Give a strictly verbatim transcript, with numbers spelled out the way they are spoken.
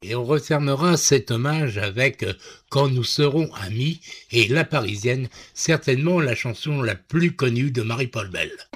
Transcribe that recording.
Et on refermera cet hommage avec euh, Quand nous serons amis et La Parisienne, certainement la chanson la plus connue de Marie-Paul Bell.